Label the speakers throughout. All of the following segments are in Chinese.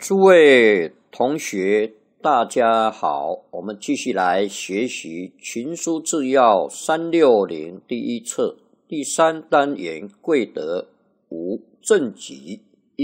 Speaker 1: 诸位同学，大家好，我们继续来学习《群书治要360》第一册第3单元贵德5正己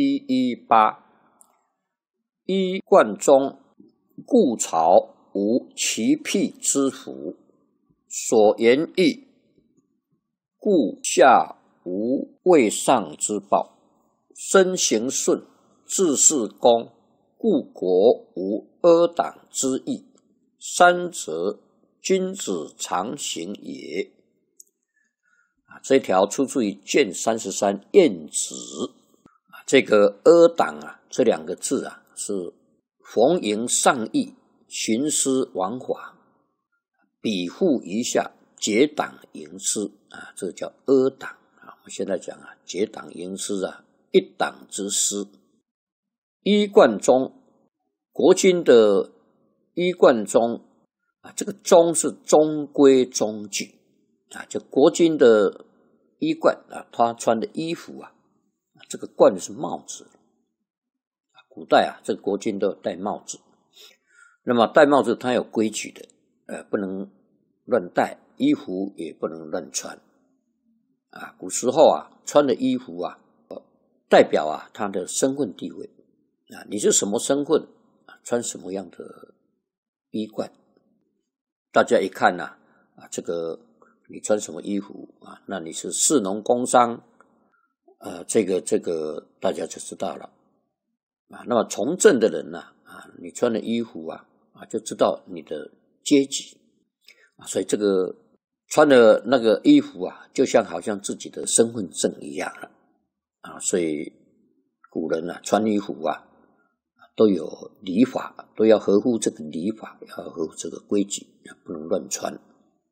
Speaker 1: 118。一贯中，故朝无其辟之福，所言义，故下无位上之报，身行顺，治事公，故国无阿党之意。三则，君子常行也。这条出自于卷33晏子。这个阿党这两个字是逢迎上义，徇私枉法，比附一下，结党营私这个叫阿党我们现在讲结党营私一党之私。一贯中，国君的一贯中这个中是中规中矩就国君的衣冠他穿的衣服这个冠是帽子。古代这个国君都有戴帽子，那么戴帽子它有规矩的不能乱戴，衣服也不能乱穿古时候穿的衣服代表他的身份地位你是什么身份穿什么样的衣冠，大家一看这个你穿什么衣服那你是士农工商这个大家就知道了那么从政的人你穿的衣服就知道你的阶级所以这个穿的那个衣服就像好像自己的身份证一样了所以古人穿衣服都有礼法，都要合乎这个礼法，要合乎这个规矩，不能乱穿。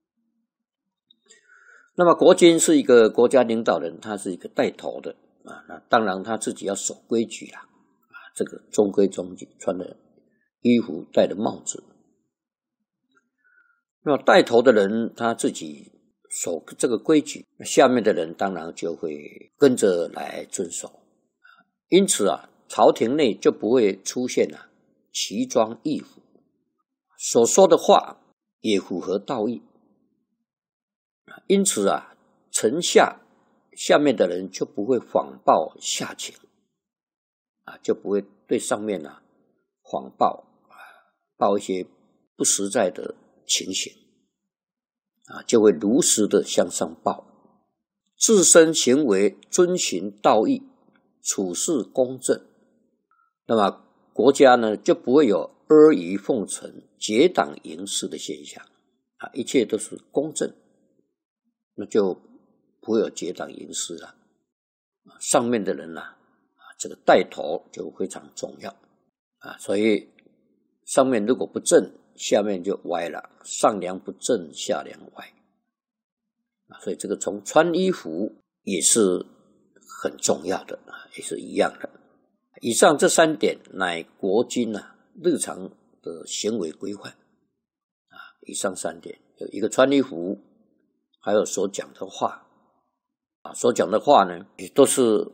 Speaker 1: 那么国君是一个国家领导人，他是一个带头的那当然他自己要守规矩啦这个中规中矩，穿的衣服，戴的帽子。那么带头的人他自己守这个规矩，下面的人当然就会跟着来遵守。因此朝廷内就不会出现奇装异服，所说的话也符合道义。因此臣下面的人就不会谎报下情就不会对上面谎报一些不实在的情形就会如实的向上报。自身行为遵循道义，处事公正，那么国家呢就不会有阿谀奉承、结党营私的现象一切都是公正，那就不会有结党营私了上面的人这个带头就非常重要所以上面如果不正，下面就歪了，上梁不正，下梁歪所以这个从穿衣服也是很重要的也是一样的。以上这3点乃国君日常的行为规范以上3点，有一个穿衣服，还有所讲的话所讲的话呢也都是